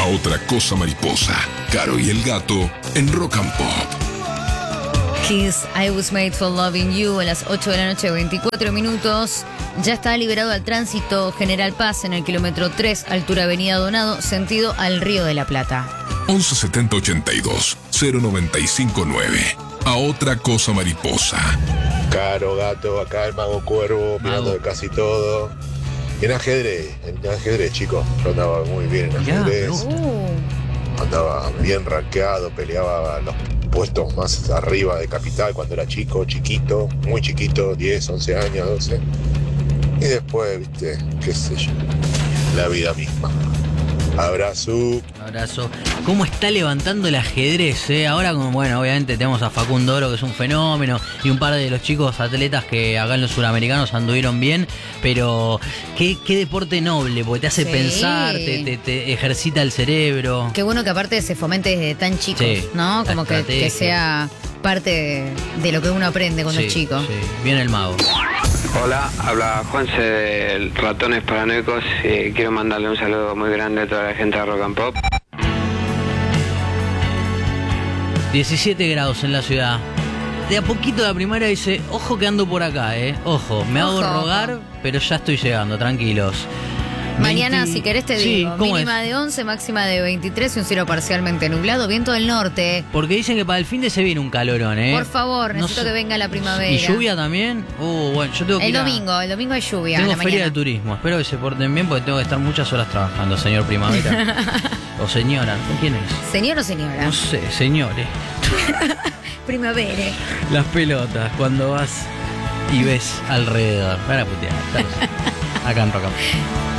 otra cosa mariposa. Caro y el gato en Rock and Pop. Kiss, I Was Made for Loving You, a las 8 de la noche, 24 minutos. Ya está liberado al tránsito General Paz en el kilómetro 3, altura Avenida Donado, sentido al Río de la Plata. 11 70 82 095 9. A otra cosa mariposa. Caro, gato, acá el mago cuervo, mirando de casi todo. Y en ajedrez, chicos. Yo andaba muy bien en ajedrez. Andaba bien rankeado, peleaba los puestos más arriba de capital cuando era chiquito, muy chiquito, 10, 11 años, 12. Y después, viste, qué sé yo, la vida misma. Abrazo. ¿Cómo está levantando el ajedrez? Ahora, bueno, obviamente tenemos a Facundo Oro, que es un fenómeno, y un par de los chicos atletas que acá en los suramericanos anduvieron bien, pero qué deporte noble, porque te hace pensar, te ejercita el cerebro. Qué bueno que aparte se fomente desde tan chicos, Sí, ¿no? Como que sea parte de lo que uno aprende con los chicos. Sí, viene el mago. Hola, habla Juanse de Ratones Paranoicos y quiero mandarle un saludo muy grande a toda la gente de Rock and Pop. 17 grados en la ciudad. De a poquito la primaria dice, ojo que ando por acá, ojo, me hago rogar, pero ya estoy llegando, tranquilos. Mañana, si querés, te digo, mínima es? de 11, máxima de 23 y un cielo parcialmente nublado, viento del norte. Porque dicen que para el fin de se viene un calorón, Por favor, necesito que venga la primavera. ¿Y lluvia también? Bueno, yo tengo que el domingo hay lluvia. Tengo a la feria mañana. de turismo, espero que se porten bien porque tengo que estar muchas horas trabajando, señor primavera. O señora, ¿quién es? ¿Señor o señora? No sé, señores. Primavera. Las pelotas, cuando vas y ves alrededor. Para putear, acá en Rock and Pop.